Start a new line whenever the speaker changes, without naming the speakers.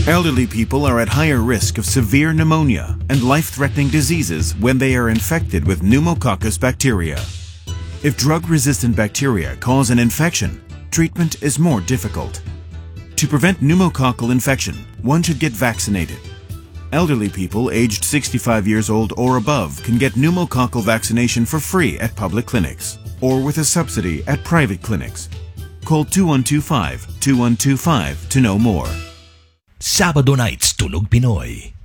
Elderly people are at higher risk of severe pneumonia and life-threatening diseases when they are infected with pneumococcus bacteria. If drug-resistant bacteria cause an infection, treatment is more difficult. To prevent pneumococcal infection, one should get vaccinated. Elderly people aged 65 years old or above can get pneumococcal vaccination for free at public clinics or with a subsidy at private clinics. Call 2125-2125 to know more.
Sabado Nights Tunog Pinoy.